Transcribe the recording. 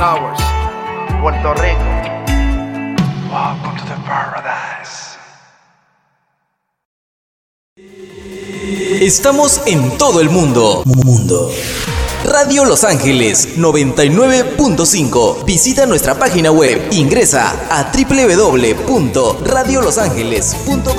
Towers, Puerto Rico. Welcome to the paradise. Estamos en todo el mundo. Radio Los Ángeles 99.5. Visita nuestra página web. Ingresa a www.radiolosangeles.com.